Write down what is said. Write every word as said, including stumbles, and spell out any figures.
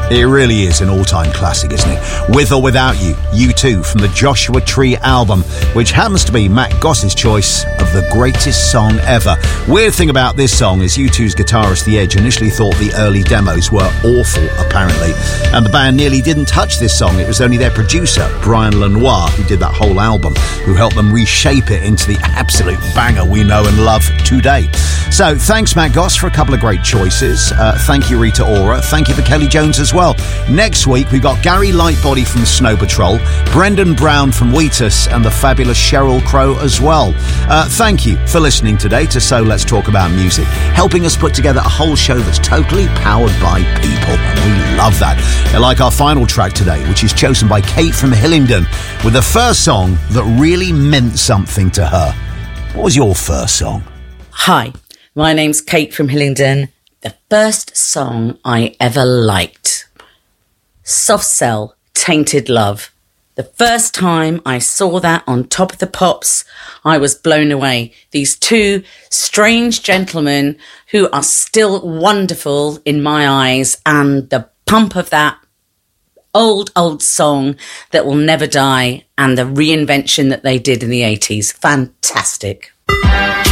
It really is an all-time classic, isn't it? With or Without You, U two from the Joshua Tree album, which happens to be Matt Goss's choice of the greatest song ever. Weird thing about this song is U two's guitarist The Edge initially thought the early demos were awful, apparently, and the band nearly didn't touch this song. It was only their producer, Brian Lenoir, who did that whole album, who helped them reshape it into the absolute banger we know and love today. So, thanks Matt Goss for a couple of great choices. Uh, thank you Rita Ora. Thank you for Kelly Jones as well. Well, next week we've got Gary Lightbody from Snow Patrol, Brendan Brown from Wheatus, and the fabulous Sheryl Crow as well. Uh, thank you for listening today to So Let's Talk About Music, helping us put together a whole show that's totally powered by people, and we love that. I like our final track today, which is chosen by Kate from Hillingdon, with the first song that really meant something to her. What was your first song? Hi, my name's Kate from Hillingdon. The first song I ever liked. Soft Cell, Tainted Love. The first time I saw that on Top of the Pops, I was blown away. These two strange gentlemen who are still wonderful in my eyes, and the pump of that old, old song that will never die, and the reinvention that they did in the eighties. Fantastic.